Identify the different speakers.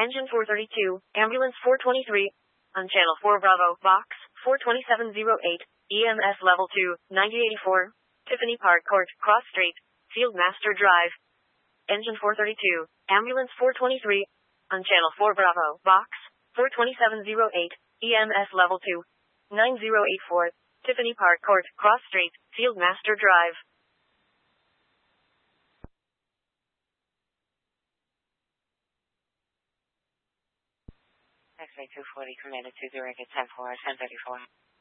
Speaker 1: Engine 432, Ambulance 423, on Channel 4 Bravo, Box 42708, EMS Level 2, 9084, Tiffany Park Court, Cross Street, Fieldmaster Drive. Engine 432, Ambulance 423, on Channel 4 Bravo, Box 42708, EMS Level 2, 9084, Tiffany Park Court, Cross Street, Fieldmaster Drive.
Speaker 2: X-ray 240, Commander 20, get 10-4, 1034.